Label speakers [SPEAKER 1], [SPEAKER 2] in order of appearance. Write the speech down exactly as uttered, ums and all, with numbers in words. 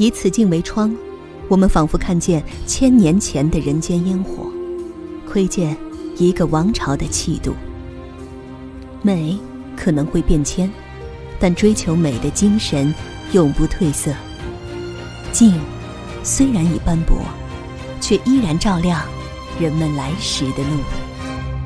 [SPEAKER 1] 以此镜为窗，我们仿佛看见千年前的人间烟火，窥见一个王朝的气度。美可能会变迁，但追求美的精神永不褪色。镜虽然已斑驳，却依然照亮人们来时的路。